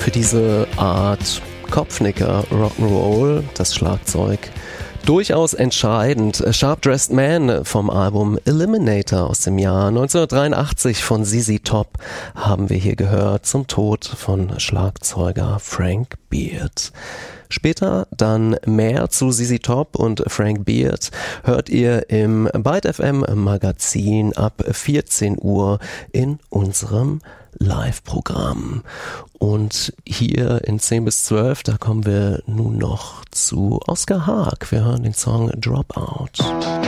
Für diese Art Kopfnicker Rock'n'Roll, das Schlagzeug, durchaus entscheidend. Sharp Dressed Man vom Album Eliminator aus dem Jahr 1983 von ZZ Top haben wir hier gehört zum Tod von Schlagzeuger Frank Beard. Später dann mehr zu ZZ Top und Frank Beard hört ihr im Byte FM Magazin ab 14 Uhr in unserem Live-Programm. Und hier in 10 bis 12, da kommen wir nun noch zu Oskar Haag. Wir hören den Song Dropout.